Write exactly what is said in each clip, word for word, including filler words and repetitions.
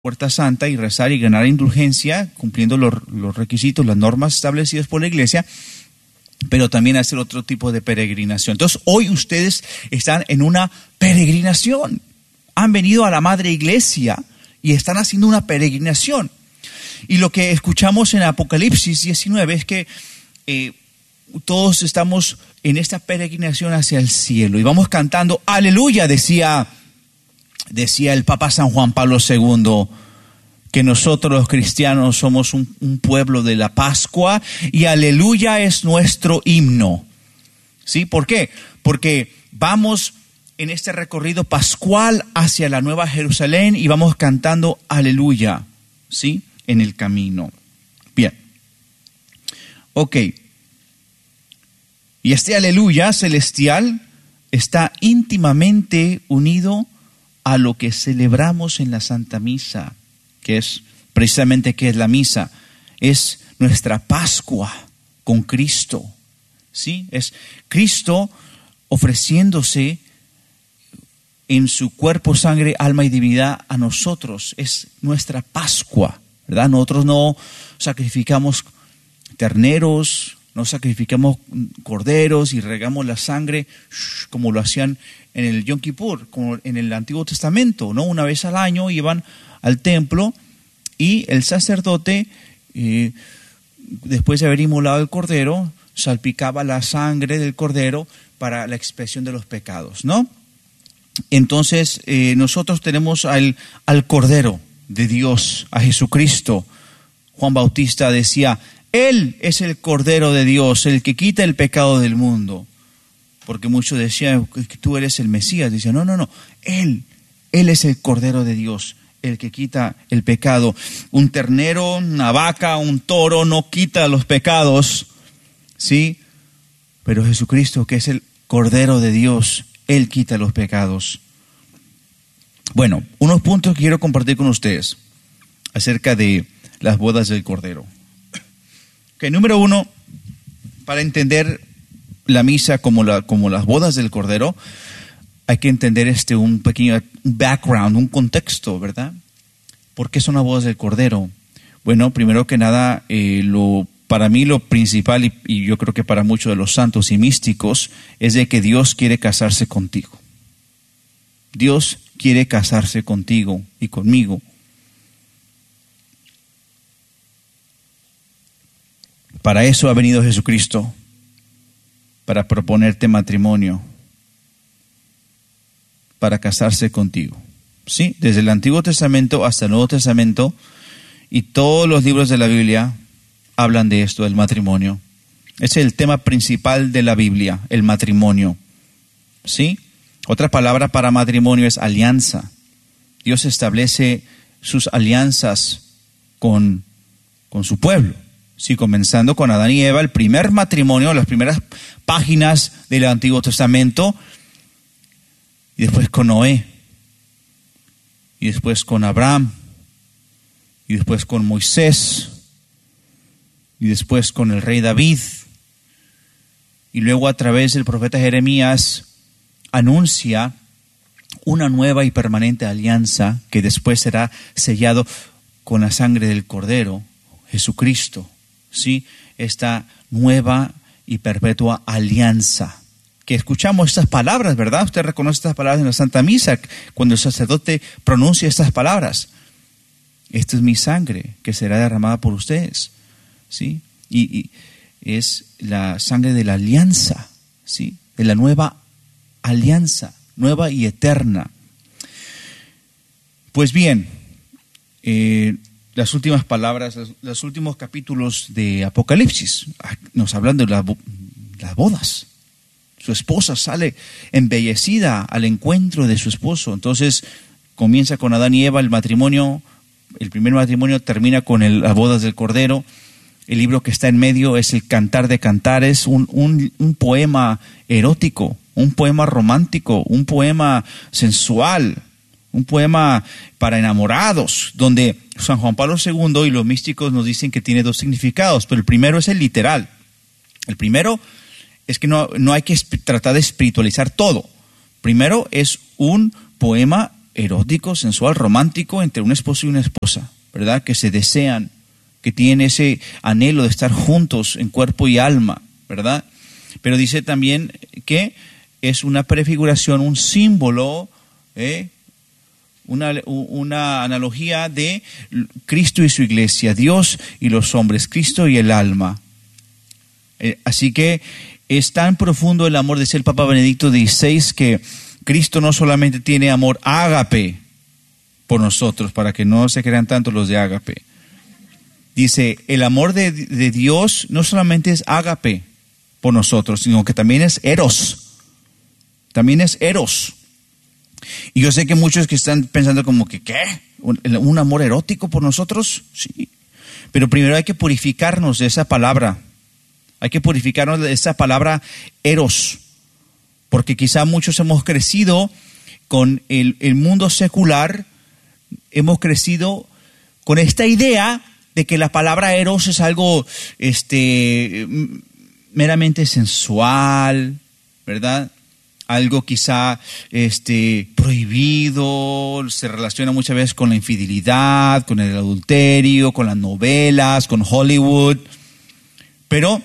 Puerta Santa y rezar y ganar indulgencia, cumpliendo los, los requisitos, las normas establecidas por la iglesia, pero también hacer otro tipo de peregrinación. Entonces, hoy ustedes están en una peregrinación. Han venido a la Madre Iglesia y están haciendo una peregrinación. Y lo que escuchamos en Apocalipsis diecinueve es que eh, todos estamos en esta peregrinación hacia el cielo y vamos cantando aleluya, decía Decía el Papa San Juan Pablo segundo, que nosotros los cristianos somos un, un pueblo de la Pascua y aleluya es nuestro himno. ¿Sí? ¿Por qué? Porque vamos en este recorrido pascual hacia la Nueva Jerusalén y vamos cantando aleluya, ¿sí? En el camino. Bien. Ok. Y este aleluya celestial está íntimamente unido a lo que celebramos en la Santa Misa, que es precisamente ¿qué es la misa? Es nuestra Pascua con Cristo, ¿sí? Es Cristo ofreciéndose en su cuerpo, sangre, alma y divinidad a nosotros. Es nuestra Pascua, ¿verdad? Nosotros no sacrificamos terneros, no sacrificamos corderos y regamos la sangre como lo hacían en el Yom Kippur, como en el Antiguo Testamento, ¿no? Una vez al año iban al templo y el sacerdote, eh, después de haber inmolado el cordero, salpicaba la sangre del cordero para la expiación de los pecados, ¿no? Entonces, eh, nosotros tenemos al, al Cordero de Dios, a Jesucristo. Juan Bautista decía, Él es el Cordero de Dios, el que quita el pecado del mundo. Porque muchos decían que tú eres el Mesías. Dicen, no, no, no. Él, Él es el Cordero de Dios, el que quita el pecado. Un ternero, una vaca, un toro no quita los pecados, ¿sí? Pero Jesucristo, que es el Cordero de Dios, Él quita los pecados. Bueno, unos puntos que quiero compartir con ustedes acerca de las bodas del Cordero. Okay, número uno, para entender la misa como, la, como las bodas del Cordero, hay que entender este un pequeño background, un contexto, ¿verdad? ¿Por qué son las bodas del Cordero? Bueno, primero que nada, eh, lo, para mí lo principal, y, y yo creo que para muchos de los santos y místicos, es de que Dios quiere casarse contigo. Dios quiere casarse contigo y conmigo. Para eso ha venido Jesucristo, para proponerte matrimonio, para casarse contigo. Sí, desde el Antiguo Testamento hasta el Nuevo Testamento y todos los libros de la Biblia hablan de esto, del matrimonio. Es el tema principal de la Biblia, el matrimonio. ¿Sí? Otra palabra para matrimonio es alianza. Dios establece sus alianzas con, con su pueblo. Sí, comenzando con Adán y Eva, el primer matrimonio, las primeras páginas del Antiguo Testamento, y después con Noé, y después con Abraham, y después con Moisés, y después con el rey David, y luego a través del profeta Jeremías anuncia una nueva y permanente alianza que después será sellado con la sangre del Cordero, Jesucristo. ¿Sí? Esta nueva y perpetua alianza. Que escuchamos estas palabras, ¿verdad? Usted reconoce estas palabras en la Santa Misa, cuando el sacerdote pronuncia estas palabras. Esta es mi sangre que será derramada por ustedes. ¿Sí? Y, y es la sangre de la alianza, ¿sí? De la nueva alianza, nueva y eterna. Pues bien, eh, las últimas palabras, los, los últimos capítulos de Apocalipsis nos hablan de la, las bodas. Su esposa sale embellecida al encuentro de su esposo. Entonces comienza con Adán y Eva el matrimonio. El primer matrimonio termina con el, las bodas del Cordero. El libro que está en medio es el Cantar de Cantares, un, un, un poema erótico, un poema romántico, un poema sensual, un poema para enamorados, donde San Juan Pablo segundo y los místicos nos dicen que tiene dos significados, pero el primero es el literal. El primero es que no, no hay que tratar de espiritualizar todo. Primero es un poema erótico, sensual, romántico entre un esposo y una esposa, ¿verdad? Que se desean, que tienen ese anhelo de estar juntos en cuerpo y alma, ¿verdad? Pero dice también que es una prefiguración, un símbolo, ¿eh? una, una analogía de Cristo y su iglesia, Dios y los hombres, Cristo y el alma. Eh, así que es tan profundo el amor, decía el Papa Benedicto dieciséis, que Cristo no solamente tiene amor ágape por nosotros, para que no se crean tanto los de ágape. Dice, el amor de, de Dios no solamente es ágape por nosotros, sino que también es eros. También es eros. Y yo sé que muchos que están pensando como que, ¿qué? ¿Un, un amor erótico por nosotros? Sí. Pero primero hay que purificarnos de esa palabra. Hay que purificarnos de esa palabra eros. Porque quizá muchos hemos crecido con el, el mundo secular, hemos crecido con esta idea de que la palabra eros es algo este, meramente sensual, ¿verdad? Algo quizá este, prohibido, se relaciona muchas veces con la infidelidad, con el adulterio, con las novelas, con Hollywood. Pero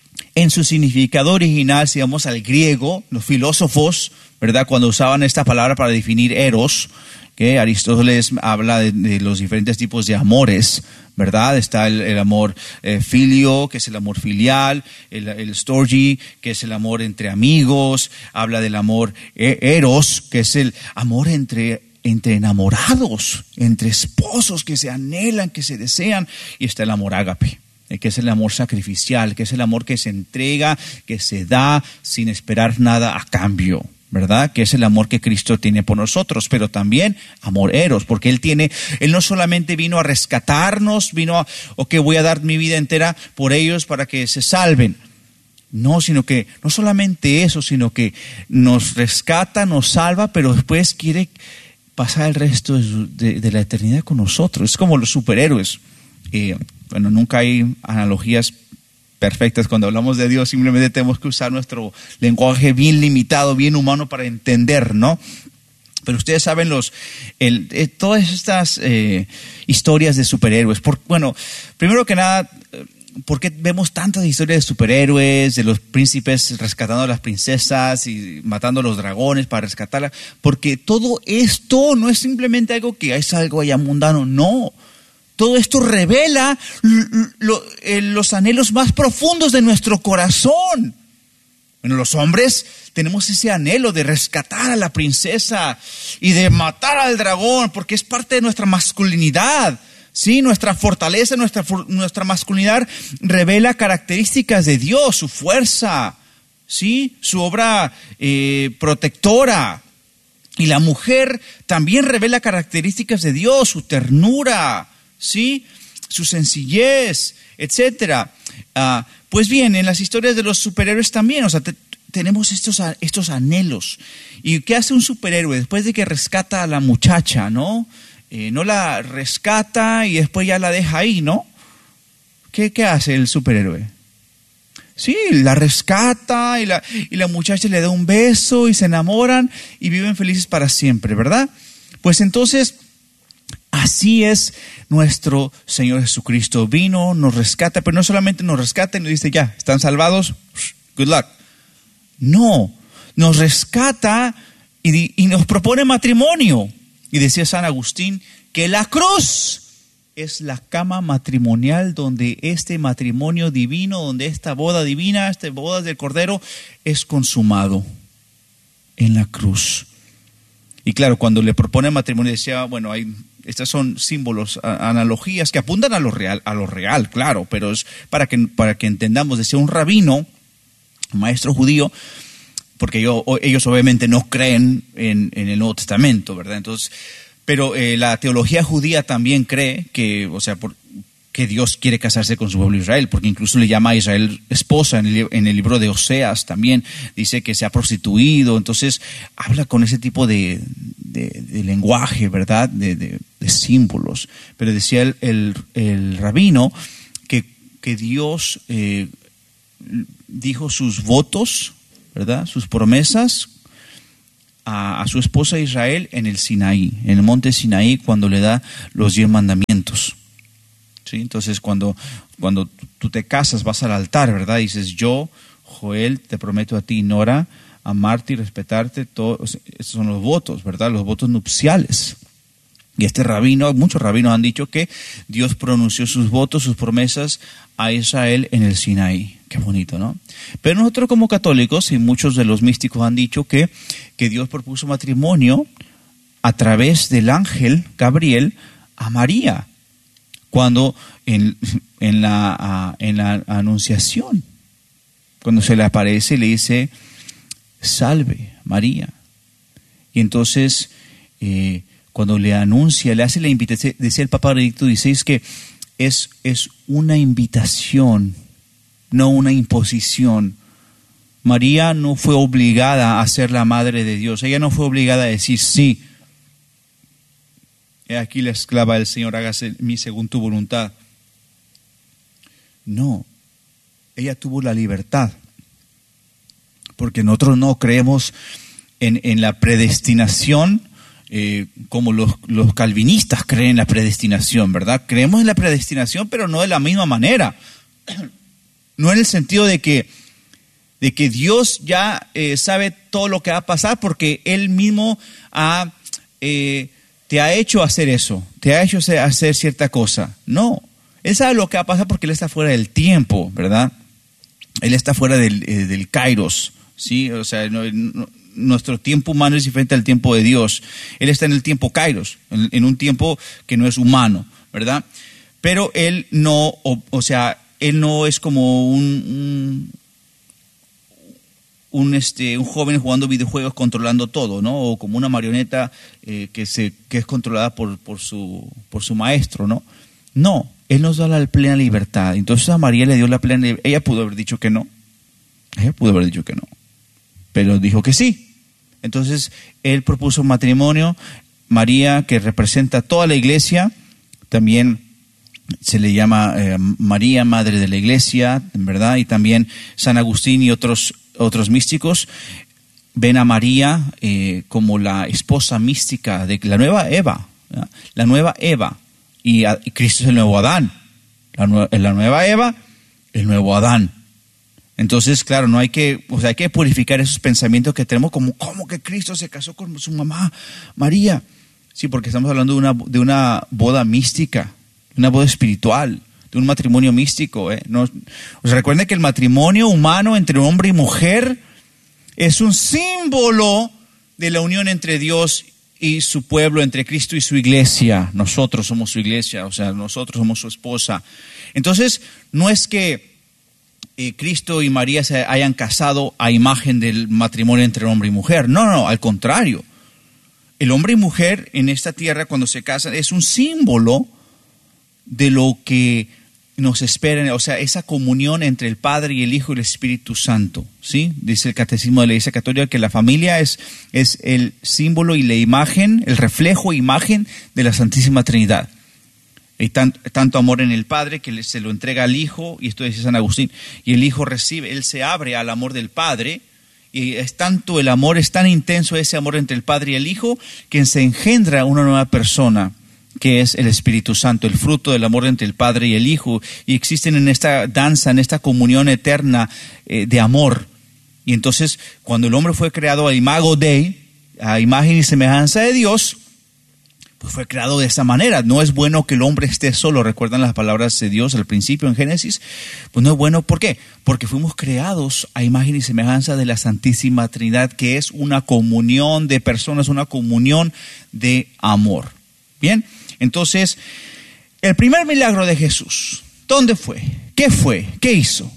en su significado original, si vamos al griego, los filósofos, ¿verdad? Cuando usaban esta palabra para definir eros, que Aristóteles habla de, de los diferentes tipos de amores, ¿verdad? Está el, el amor eh, filio, que es el amor filial, el, el storge, que es el amor entre amigos, habla del amor eh, eros, que es el amor entre, entre enamorados, entre esposos que se anhelan, que se desean, y está el amor ágape, eh, que es el amor sacrificial, que es el amor que se entrega, que se da sin esperar nada a cambio, ¿verdad? Que es el amor que Cristo tiene por nosotros, pero también amor eros, porque Él tiene, Él no solamente vino a rescatarnos, vino a, ok, voy a dar mi vida entera por ellos para que se salven. No, sino que, no solamente eso, sino que nos rescata, nos salva, pero después quiere pasar el resto de, de, de la eternidad con nosotros. Es como los superhéroes. Eh, bueno, nunca hay analogías perfectas. Cuando hablamos de Dios, simplemente tenemos que usar nuestro lenguaje bien limitado, bien humano para entender, ¿no? Pero ustedes saben los, el, eh, todas estas eh, historias de superhéroes. Por, bueno, primero que nada, ¿por qué vemos tantas historias de superhéroes, de los príncipes rescatando a las princesas y matando a los dragones para rescatarlas? Porque todo esto no es simplemente algo que es algo allá mundano, no. Todo esto revela lo, eh, los anhelos más profundos de nuestro corazón. Bueno, los hombres tenemos ese anhelo de rescatar a la princesa y de matar al dragón, porque es parte de nuestra masculinidad. Sí, nuestra fortaleza, nuestra, nuestra masculinidad revela características de Dios, su fuerza, sí, su obra eh, protectora. Y la mujer también revela características de Dios, su ternura, ¿sí? Su sencillez, etcétera. Uh, pues bien, en las historias de los superhéroes también, o sea, te, tenemos estos, estos anhelos. ¿Y qué hace un superhéroe después de que rescata a la muchacha, no? Eh, no la rescata y después ya la deja ahí, ¿no? ¿Qué, qué hace el superhéroe? Sí, la rescata y la, y la muchacha le da un beso y se enamoran y viven felices para siempre, ¿verdad? Pues entonces, así es nuestro Señor Jesucristo. Vino, nos rescata, pero no solamente nos rescata y nos dice, ya, están salvados, good luck. No, nos rescata y, y nos propone matrimonio. Y decía San Agustín que la cruz es la cama matrimonial donde este matrimonio divino, donde esta boda divina, esta boda del Cordero es consumado en la cruz. Y claro, cuando le propone matrimonio decía, bueno, hay, estas son símbolos, analogías que apuntan a lo real, a lo real, claro, pero es para que, para que entendamos, decía un rabino, un maestro judío, porque ellos, ellos obviamente no creen en, en el Nuevo Testamento, ¿verdad? Entonces, pero eh, la teología judía también cree que, o sea, por, que Dios quiere casarse con su pueblo Israel, porque incluso le llama a Israel esposa en el, en el libro de Oseas también, dice que se ha prostituido, entonces habla con ese tipo de, de, de lenguaje, ¿verdad? De, de, de símbolos. Pero decía el, el, el rabino que, que Dios eh, dijo sus votos, ¿verdad? Sus promesas a, a su esposa Israel en el Sinaí, en el monte Sinaí, cuando le da los diez mandamientos. ¿Sí? Entonces, cuando, cuando tú te casas, vas al altar, ¿verdad? Dices, yo, Joel, te prometo a ti, Nora, amarte y respetarte. Todos, esos son los votos, ¿verdad? Los votos nupciales. Y este rabino, muchos rabinos han dicho que Dios pronunció sus votos, sus promesas a Israel en el Sinaí. Qué bonito, ¿no? Pero nosotros como católicos, y muchos de los místicos han dicho que, que Dios propuso matrimonio a través del ángel Gabriel a María, cuando en, en, la, en la anunciación, cuando se le aparece y le dice, salve María. Y entonces, eh, cuando le anuncia, le hace la invitación, decía el Papa Benedicto dieciséis que es, es una invitación, no una imposición. María no fue obligada a ser la madre de Dios, ella no fue obligada a decir sí. He aquí la esclava del Señor, hágase mí según tu voluntad. No, ella tuvo la libertad, porque nosotros no creemos en, en la predestinación, eh, como los, los calvinistas creen en la predestinación, ¿verdad? Creemos en la predestinación, pero no de la misma manera. No en el sentido de que, de que Dios ya eh, sabe todo lo que va a pasar, porque Él mismo ha... Eh, te ha hecho hacer eso, te ha hecho hacer cierta cosa. No, Él sabe lo que va a pasar porque Él está fuera del tiempo, ¿verdad? Él está fuera del, eh, del kairos, ¿sí? O sea, no, no, nuestro tiempo humano es diferente al tiempo de Dios. Él está en el tiempo kairos, en, en un tiempo que no es humano, ¿verdad? Pero Él no, o, o sea, Él no es como un... un Un, este, un joven jugando videojuegos controlando todo, ¿no? O como una marioneta eh, que, se, que es controlada por, por, su, por su maestro, ¿no? No, Él nos da la plena libertad. Entonces a María le dio la plena libertad. Ella pudo haber dicho que no. Ella pudo haber dicho que no. Pero dijo que sí. Entonces Él propuso un matrimonio. María, que representa a toda la iglesia, también se le llama eh, María, Madre de la Iglesia, ¿verdad? Y también San Agustín y otros Otros místicos ven a María eh, como la esposa mística de la nueva Eva, ¿verdad? La nueva Eva, y, a, y Cristo es el nuevo Adán. La, nue- la nueva Eva, el nuevo Adán. Entonces, claro, no hay que, o sea, hay que purificar esos pensamientos que tenemos como, ¿cómo que Cristo se casó con su mamá, María? Sí, porque estamos hablando de una, de una boda mística, una boda espiritual, de un matrimonio místico. ¿eh? No, o sea, recuerden que el matrimonio humano entre hombre y mujer es un símbolo de la unión entre Dios y su pueblo, entre Cristo y su iglesia. Nosotros somos su iglesia, o sea, nosotros somos su esposa. Entonces, no es que eh, Cristo y María se hayan casado a imagen del matrimonio entre hombre y mujer. No, no, al contrario. El hombre y mujer en esta tierra, cuando se casan, es un símbolo de lo que nos espera, o sea, esa comunión entre el Padre y el Hijo y el Espíritu Santo, ¿sí? Dice el Catecismo de la Iglesia Católica que la familia es, es el símbolo y la imagen, el reflejo e imagen de la Santísima Trinidad. Hay tan, tanto amor en el Padre que se lo entrega al Hijo, y esto dice San Agustín, y el Hijo recibe, Él se abre al amor del Padre, y es tanto el amor, es tan intenso ese amor entre el Padre y el Hijo, que se engendra una nueva persona, que es el Espíritu Santo, el fruto del amor entre el Padre y el Hijo, y existen en esta danza, en esta comunión eterna eh, de amor. Y entonces, cuando el hombre fue creado a imago Dei, a imagen y semejanza de Dios, pues fue creado de esa manera. No es bueno que el hombre esté solo. ¿Recuerdan las palabras de Dios al principio en Génesis? Pues no es bueno, ¿por qué? Porque fuimos creados a imagen y semejanza de la Santísima Trinidad, que es una comunión de personas, una comunión de amor. Bien, entonces, el primer milagro de Jesús, ¿dónde fue? ¿Qué fue? ¿Qué hizo?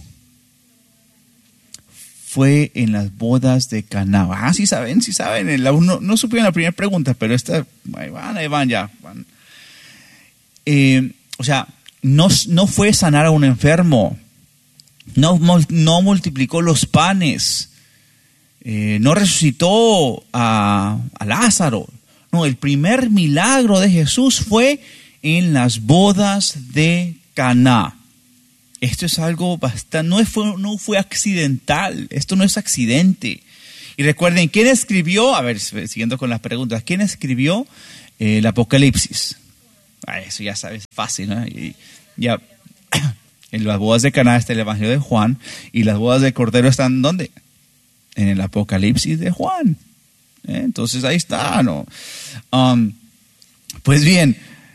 Fue en las bodas de Caná. Ah, sí saben, sí saben. No, no supieron la primera pregunta, pero esta, ahí van, ahí van ya. Van. Eh, o sea, no, no fue sanar a un enfermo, no, no multiplicó los panes, eh, no resucitó a, a Lázaro. No, el primer milagro de Jesús fue en las bodas de Caná. Esto es algo bastante, no fue, no fue accidental, esto no es accidente. Y recuerden, ¿quién escribió? A ver, siguiendo con las preguntas, ¿quién escribió eh, el Apocalipsis? Ah, eso ya sabes, fácil, ¿no? Y ya en las bodas de Caná está el Evangelio de Juan y las bodas de Cordero están ¿dónde? En el Apocalipsis de Juan. ¿Eh? Entonces ahí está, ¿no? Um, pues bien,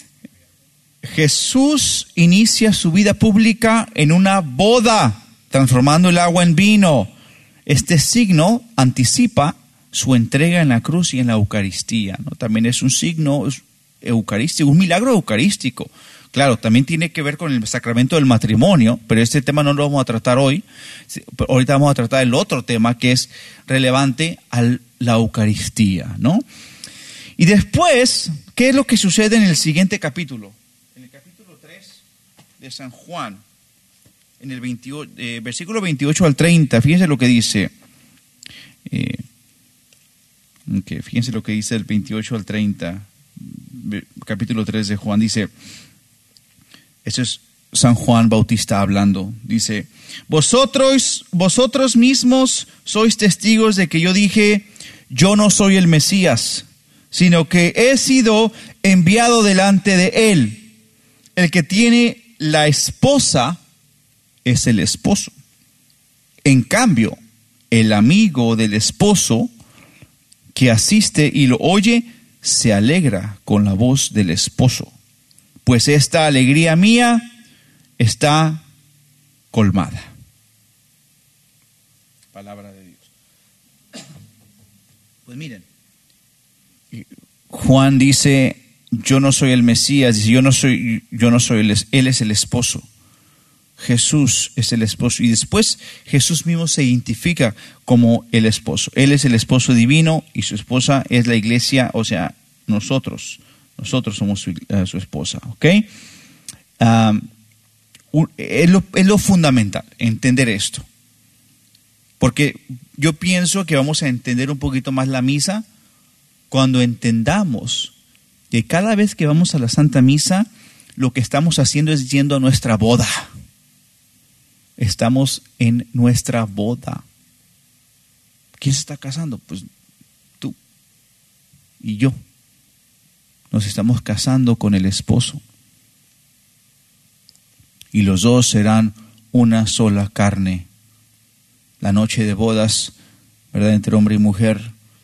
Jesús inicia su vida pública en una boda, transformando el agua en vino. Este signo anticipa su entrega en la cruz y en la Eucaristía, ¿no? También es un signo eucarístico, un milagro eucarístico. Claro, también tiene que ver con el sacramento del matrimonio, pero este tema no lo vamos a tratar hoy. Ahorita vamos a tratar el otro tema que es relevante a la Eucaristía, ¿no? Y después, ¿qué es lo que sucede en el siguiente capítulo? En el capítulo tres de San Juan, en el veintiocho, eh, versículo veintiocho al treinta, fíjense lo que dice. Eh, okay, fíjense lo que dice el veintiocho al treinta, capítulo tres de Juan, dice, eso es San Juan Bautista hablando, dice, vosotros, vosotros mismos sois testigos de que yo dije, yo no soy el Mesías, sino que he sido enviado delante de él. El que tiene la esposa es el esposo. En cambio, el amigo del esposo que asiste y lo oye, se alegra con la voz del esposo, pues esta alegría mía está colmada. Palabra de Dios. Pues miren, Juan dice, yo no soy el Mesías, dice, yo no soy, yo no soy, el, él es el esposo. Jesús es el esposo. Y después Jesús mismo se identifica como el esposo. Él es el esposo divino y su esposa es la iglesia, o sea, nosotros. Nosotros somos su, uh, su esposa, ¿ok? Um, es, lo, es lo fundamental, entender esto. Porque yo pienso que vamos a entender un poquito más la misa cuando entendamos que cada vez que vamos a la Santa Misa, lo que estamos haciendo es yendo a nuestra boda. Estamos en nuestra boda. ¿Quién se está casando? Pues tú y yo. Nos estamos casando con el esposo. Y los dos serán una sola carne. La noche de bodas, ¿verdad?, entre hombre y mujer,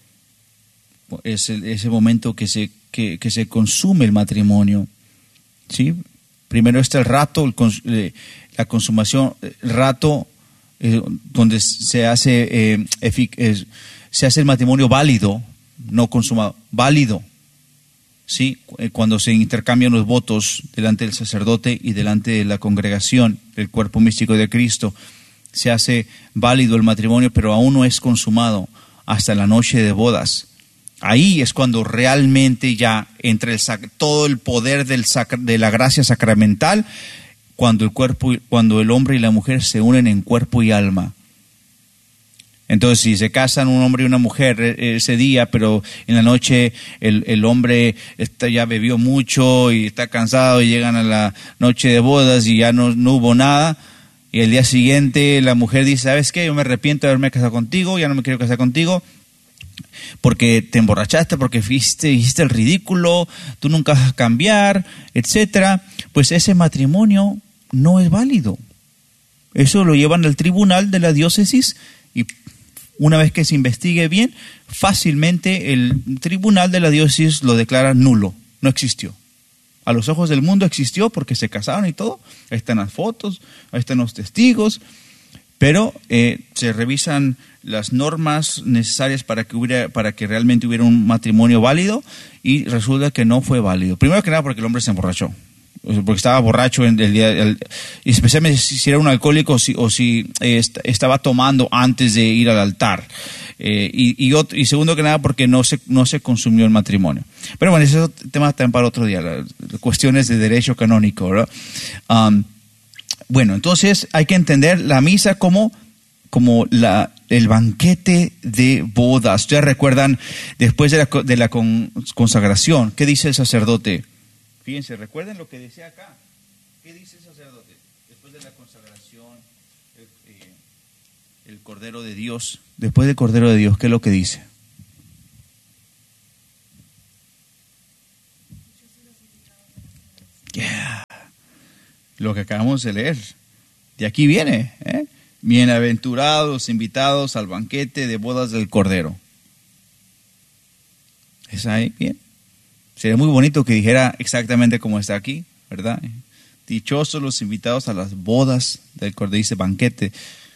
es el, ese momento que se, que, que se consume el matrimonio. ¿Sí? Primero está el rato, el, eh, la consumación, el rato eh, donde se hace, eh, efic- eh, se hace el matrimonio válido, no consumado, válido. ¿Sí? Cuando se intercambian los votos delante del sacerdote y delante de la congregación, el cuerpo místico de Cristo, se hace válido el matrimonio, pero aún no es consumado hasta la noche de bodas. Ahí es cuando realmente ya entra el sac- todo el poder del sac- de la gracia sacramental, cuando el cuerpo, cuando el hombre y la mujer se unen en cuerpo y alma. Entonces, si se casan un hombre y una mujer ese día, pero en la noche el, el hombre está, ya bebió mucho y está cansado y llegan a la noche de bodas y ya no, no hubo nada, y el día siguiente la mujer dice, ¿sabes qué? Yo me arrepiento de haberme casado contigo, ya no me quiero casar contigo, porque te emborrachaste, porque fuiste, hiciste el ridículo, tú nunca vas a cambiar, etcétera. Pues ese matrimonio no es válido. Eso lo llevan al tribunal de la diócesis y una vez que se investigue bien, fácilmente el tribunal de la diócesis lo declara nulo, no existió. A los ojos del mundo existió porque se casaron y todo, ahí están las fotos, ahí están los testigos, pero eh, se revisan las normas necesarias para que hubiera, para que realmente hubiera un matrimonio válido y resulta que no fue válido. Primero que nada porque el hombre se emborrachó, porque estaba borracho en el día, el, especialmente si era un alcohólico o si, o si eh, est- estaba tomando antes de ir al altar. Eh, y, y, otro, y segundo que nada porque no se, no se consumió el matrimonio. Pero bueno, ese es otro tema también para otro día, las cuestiones de derecho canónico, ¿verdad? Um, bueno, entonces hay que entender la misa como, como la, el banquete de bodas. Ustedes recuerdan, después de la, de la con, consagración, ¿qué dice el sacerdote? Fíjense, recuerden lo que decía acá. ¿Qué dice el sacerdote? Después de la consagración, eh, el Cordero de Dios, después del Cordero de Dios, ¿qué es lo que dice? Yeah. Lo que acabamos de leer. De aquí viene, ¿eh? Bienaventurados invitados al banquete de bodas del Cordero. ¿Es ahí bien? Sería muy bonito que dijera exactamente como está aquí, ¿verdad? Dichosos los invitados a las bodas del Cordero, dice banquete.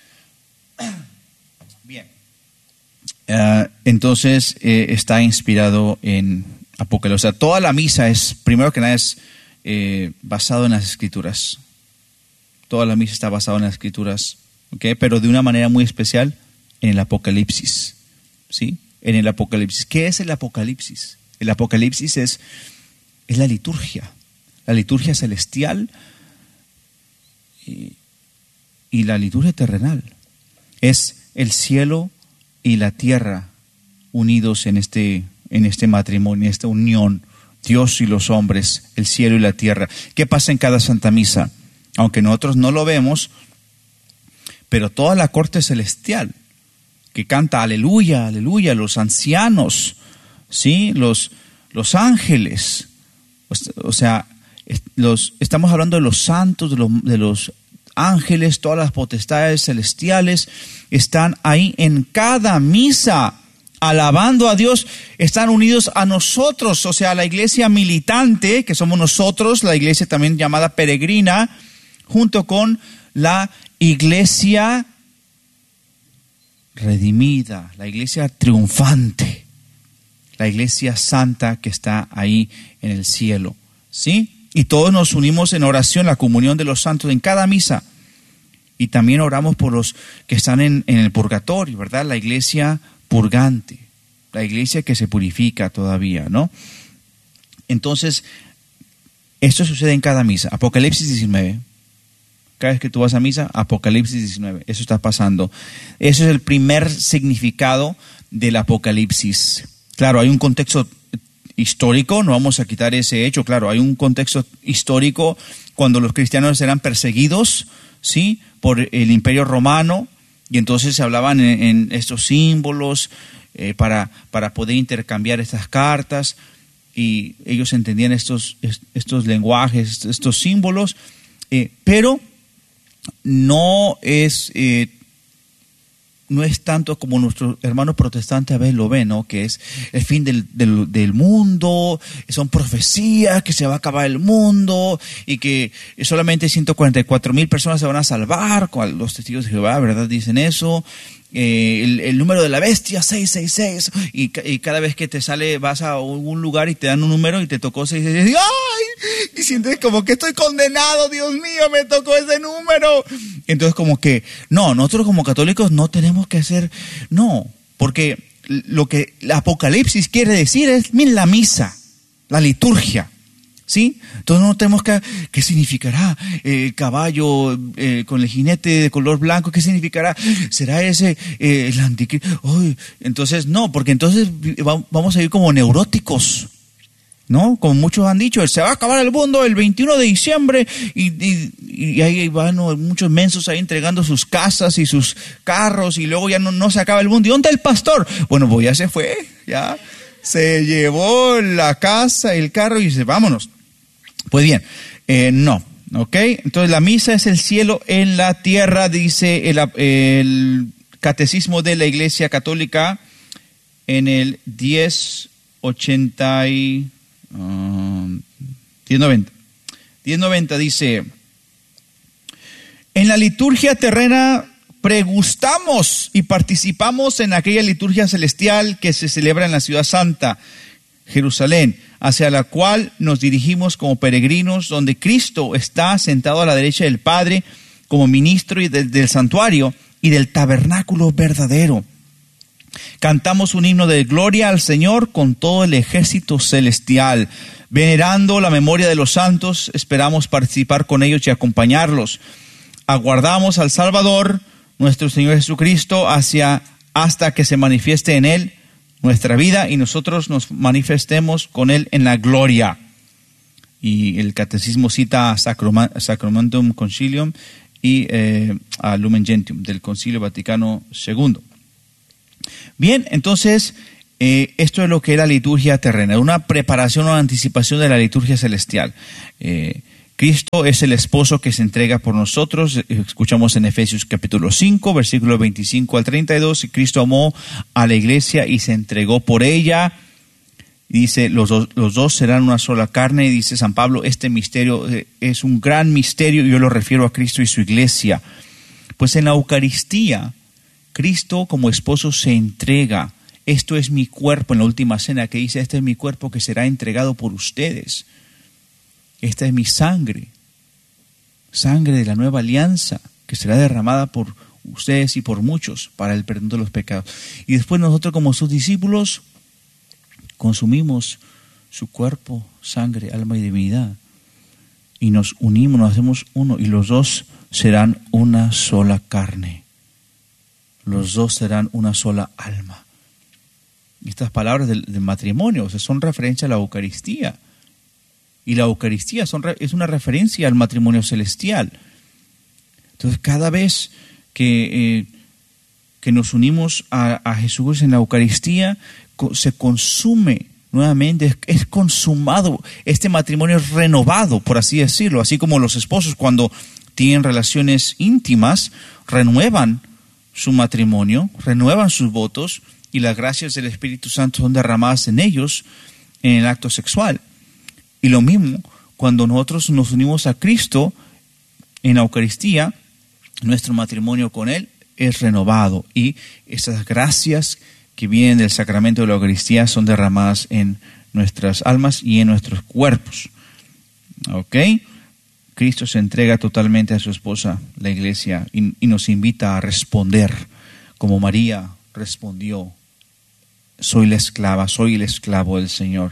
Bien. Uh, entonces eh, está inspirado en Apocalipsis. O sea, toda la misa es, primero que nada, es eh, basado en las Escrituras. Toda la misa está basada en las Escrituras, ¿okay? Pero de una manera muy especial en el Apocalipsis, ¿sí? En el Apocalipsis. ¿Qué es el Apocalipsis? El Apocalipsis es, es la liturgia, la liturgia celestial y, y la liturgia terrenal. Es el cielo y la tierra unidos en este, en este matrimonio, en esta unión, Dios y los hombres, el cielo y la tierra. ¿Qué pasa en cada Santa Misa? Aunque nosotros no lo vemos, pero toda la corte celestial que canta aleluya, aleluya, los ancianos, ¿sí? Los, los ángeles, o sea, los, estamos hablando de los santos, de los, de los ángeles, todas las potestades celestiales están ahí en cada misa, alabando a Dios, están unidos a nosotros, o sea, la iglesia militante, que somos nosotros, la iglesia también llamada peregrina, junto con la iglesia redimida, la iglesia triunfante, la iglesia santa que está ahí en el cielo, ¿sí? Y todos nos unimos en oración, la comunión de los santos en cada misa. Y también oramos por los que están en, en el purgatorio, ¿verdad? La iglesia purgante, la iglesia que se purifica todavía, ¿no? Entonces, esto sucede en cada misa. Apocalipsis diecinueve. Cada vez que tú vas a misa, Apocalipsis diecinueve, eso está pasando. Eso es el primer significado del Apocalipsis. Claro, hay un contexto histórico, no vamos a quitar ese hecho, claro, hay un contexto histórico cuando los cristianos eran perseguidos, ¿sí? Por el Imperio Romano, y entonces se hablaban en, en estos símbolos eh, para, para poder intercambiar estas cartas, y ellos entendían estos, estos lenguajes, estos símbolos, eh, pero no es, eh, no es tanto como nuestros hermanos protestantes a veces lo ven, ¿no? Que es el fin del, del, del mundo, son profecías que se va a acabar el mundo y que solamente ciento cuarenta y cuatro mil personas se van a salvar, los testigos de Jehová, ¿verdad? Dicen eso. Eh, el, el número de la bestia, seiscientos sesenta y seis, y, y cada vez que te sale, vas a un lugar y te dan un número y te tocó seiscientos sesenta y seis, ¡ay! Y sientes como que estoy condenado, Dios mío, me tocó ese número. Entonces como que, no, nosotros como católicos no tenemos que hacer, no, porque lo que el Apocalipsis quiere decir es, miren, la misa, la liturgia. ¿Sí? Entonces no tenemos que, ¿qué significará el eh, caballo eh, con el jinete de color blanco? ¿Qué significará? ¿Será ese eh, el anticristo? Uy, entonces no, porque entonces vamos a ir como neuróticos, ¿no? Como muchos han dicho, se va a acabar el mundo el veintiuno de diciembre y, y, y ahí van muchos mensos ahí entregando sus casas y sus carros y luego ya no, no se acaba el mundo. ¿Y dónde está el pastor? Bueno, pues ya se fue, ya se llevó la casa, el carro y dice, vámonos. Pues bien, eh, no, ¿ok? Entonces la misa es el cielo en la tierra, dice el, el Catecismo de la Iglesia Católica en el diez ochenta y um, diez noventa. diez noventa dice, en la liturgia terrena pregustamos y participamos en aquella liturgia celestial que se celebra en la ciudad santa, Jerusalén, hacia la cual nos dirigimos como peregrinos, donde Cristo está sentado a la derecha del Padre como ministro y del, del santuario y del tabernáculo verdadero. Cantamos un himno de gloria al Señor con todo el ejército celestial. Venerando la memoria de los santos, esperamos participar con ellos y acompañarlos. Aguardamos al Salvador, nuestro Señor Jesucristo, hacia, hasta que se manifieste en Él nuestra vida y nosotros nos manifestemos con Él en la gloria. Y el Catecismo cita Sacramentum Concilium y eh, a Lumen Gentium del Concilio Vaticano segundo. Bien, entonces eh, esto es lo que es la liturgia terrena, una preparación o anticipación de la liturgia celestial. Eh, Cristo es el esposo que se entrega por nosotros. Escuchamos en Efesios capítulo cinco, versículos veinticinco al treinta y dos, y Cristo amó a la iglesia y se entregó por ella. Y dice, los dos, los dos serán una sola carne. Y dice San Pablo, este misterio es un gran misterio y yo lo refiero a Cristo y su iglesia. Pues en la Eucaristía, Cristo como esposo se entrega. Esto es mi cuerpo, en la última cena que dice, este es mi cuerpo que será entregado por ustedes. Esta es mi sangre, sangre de la nueva alianza, que será derramada por ustedes y por muchos para el perdón de los pecados. Y después nosotros como sus discípulos consumimos su cuerpo, sangre, alma y divinidad. Y nos unimos, nos hacemos uno, y los dos serán una sola carne. Los dos serán una sola alma. Estas palabras del, del matrimonio, o sea, son referencia a la Eucaristía. Y la Eucaristía son, es una referencia al matrimonio celestial. Entonces, cada vez que, eh, que nos unimos a, a Jesús en la Eucaristía, co- se consume nuevamente, es, es consumado. Este matrimonio es renovado, por así decirlo. Así como los esposos cuando tienen relaciones íntimas, renuevan su matrimonio, renuevan sus votos, y las gracias del Espíritu Santo son derramadas en ellos en el acto sexual. Y lo mismo, cuando nosotros nos unimos a Cristo en la Eucaristía, nuestro matrimonio con Él es renovado y esas gracias que vienen del sacramento de la Eucaristía son derramadas en nuestras almas y en nuestros cuerpos. ¿Ok? Cristo se entrega totalmente a su esposa, la iglesia, y, y nos invita a responder como María respondió: soy la esclava, soy el esclavo del Señor.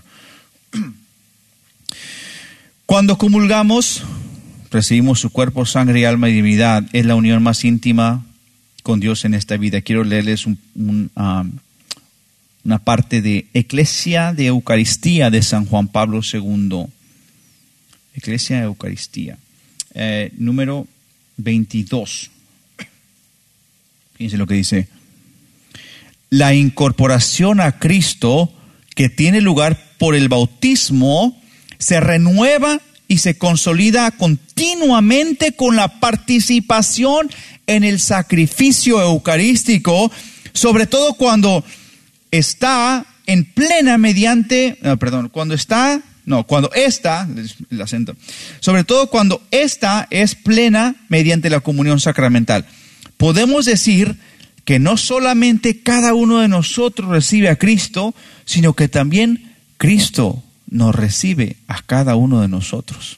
Cuando comulgamos, recibimos su cuerpo, sangre, y alma y divinidad. Es la unión más íntima con Dios en esta vida. Quiero leerles un, un, um, una parte de Eclesia de Eucaristía de San Juan Pablo segundo. Eclesia de Eucaristía, eh, número veintidós. Fíjense lo que dice. La incorporación a Cristo que tiene lugar por el bautismo se renueva y se consolida continuamente con la participación en el sacrificio eucarístico, sobre todo cuando está en plena mediante, no, perdón, cuando está, no, cuando esta, el acento, sobre todo cuando esta es plena mediante la comunión sacramental. Podemos decir que no solamente cada uno de nosotros recibe a Cristo, sino que también Cristo nos recibe a cada uno de nosotros.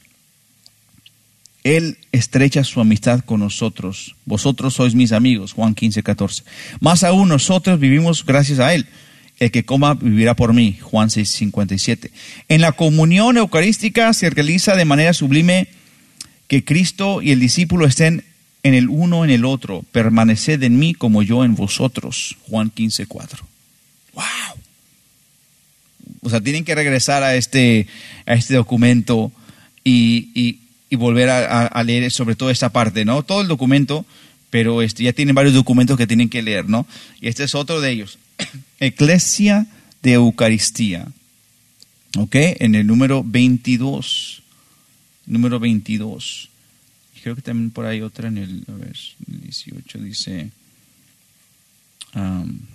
Él estrecha su amistad con nosotros. Vosotros sois mis amigos, Juan quince, catorce. Más aún nosotros vivimos gracias a Él. El que coma vivirá por mí, Juan seis, cincuenta y siete. En la comunión eucarística se realiza de manera sublime que Cristo y el discípulo estén en el uno en el otro. Permaneced en mí como yo en vosotros, Juan quince, cuatro. ¡Wow! O sea, tienen que regresar a este, a este documento y, y, y volver a, a leer sobre todo esta parte, ¿no? Todo el documento, pero este, ya tienen varios documentos que tienen que leer, ¿no? Y este es otro de ellos. Eclesia de Eucaristía, ¿ok? En el número veintidós. Número veintidós. Creo que también por ahí otra en el, a ver, el dieciocho dice... Um,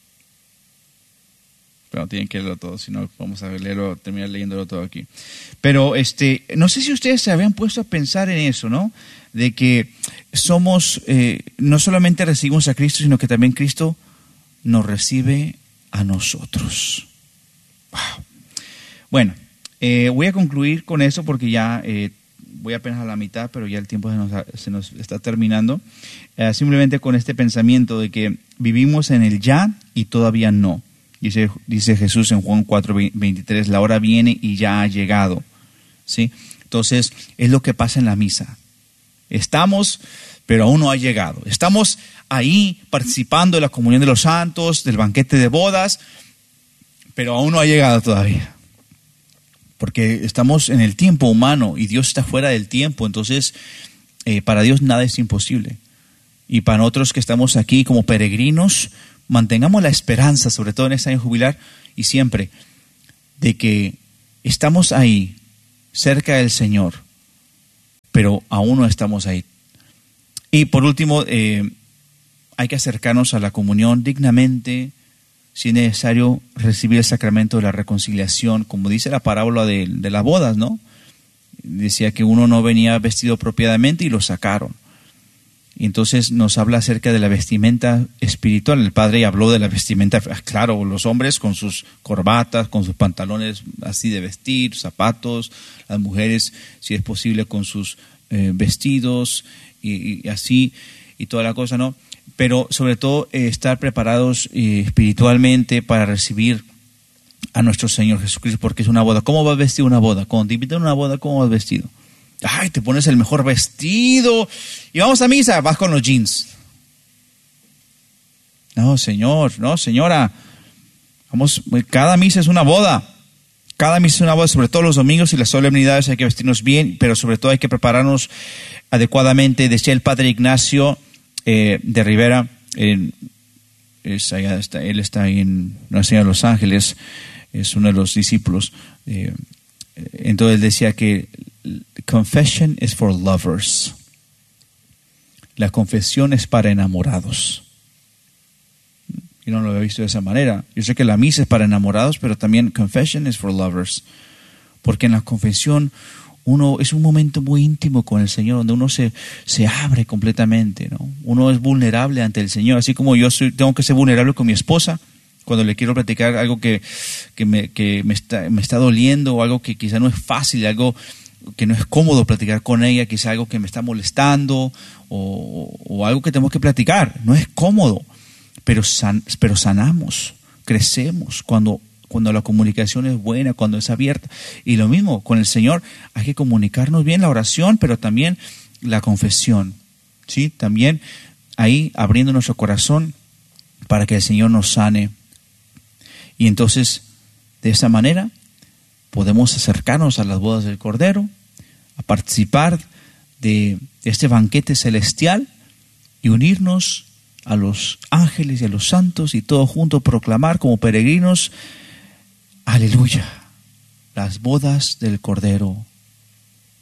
pero tienen que leerlo todo, si no vamos a leerlo, terminar leyéndolo todo aquí. Pero este, no sé si ustedes se habían puesto a pensar en eso, ¿no? De que somos, eh, no solamente recibimos a Cristo, sino que también Cristo nos recibe a nosotros. Wow. Bueno, eh, voy a concluir con eso porque ya eh, voy apenas a la mitad, pero ya el tiempo se nos, se nos está terminando. Eh, simplemente con este pensamiento de que vivimos en el ya y todavía no. Dice, dice Jesús en Juan cuatro, veintitrés, la hora viene y ya ha llegado. ¿Sí? Entonces, es lo que pasa en la misa. Estamos, pero aún no ha llegado. Estamos ahí participando de la comunión de los santos, del banquete de bodas, pero aún no ha llegado todavía. Porque estamos en el tiempo humano y Dios está fuera del tiempo. Entonces, eh, para Dios nada es imposible. Y para nosotros que estamos aquí como peregrinos, mantengamos la esperanza, sobre todo en este año jubilar y siempre, de que estamos ahí, cerca del Señor, pero aún no estamos ahí. Y por último, eh, hay que acercarnos a la comunión dignamente, si es necesario recibir el sacramento de la reconciliación, como dice la parábola de, de las bodas, ¿no? Decía que uno no venía vestido apropiadamente y lo sacaron. Y entonces nos habla acerca de la vestimenta espiritual. El Padre habló de la vestimenta, claro, los hombres con sus corbatas, con sus pantalones así de vestir, zapatos, las mujeres, si es posible, con sus eh, vestidos y, y así, y toda la cosa, ¿no? Pero sobre todo eh, estar preparados eh, espiritualmente para recibir a nuestro Señor Jesucristo, porque es una boda. ¿Cómo vas vestido una boda? Cuando te invitan a una boda, ¿cómo vas vestido? Ay, te pones el mejor vestido y vamos a misa, vas con los jeans. No, señor, no, señora. Vamos, cada misa es una boda. Cada misa es una boda, sobre todo los domingos y las solemnidades hay que vestirnos bien, pero sobre todo hay que prepararnos adecuadamente. Decía el Padre Ignacio eh, de Rivera, en, es allá está, él está ahí en Nuestra Señora de los Ángeles, es uno de los discípulos. Eh, entonces decía que confession is for lovers. La confesión es para enamorados. Yo no lo había visto de esa manera. Yo sé que la misa es para enamorados, pero también confession is for lovers. Porque en la confesión uno es un momento muy íntimo con el Señor, donde uno se, se abre completamente, ¿no? Uno es vulnerable ante el Señor, así como yo soy, tengo que ser vulnerable con mi esposa cuando le quiero platicar algo que, que, me, que me, está, me está doliendo, o algo que quizá no es fácil, algo que no es cómodo platicar con ella, quizá algo que me está molestando, o, o algo que tenemos que platicar. No es cómodo, pero, san, pero sanamos, crecemos cuando, cuando la comunicación es buena, cuando es abierta. Y lo mismo con el Señor, hay que comunicarnos bien, la oración, pero también la confesión, ¿sí? También ahí abriendo nuestro corazón para que el Señor nos sane. Y entonces, de esa manera, podemos acercarnos a las bodas del Cordero, a participar de este banquete celestial y unirnos a los ángeles y a los santos y todos juntos proclamar como peregrinos: aleluya, las bodas del Cordero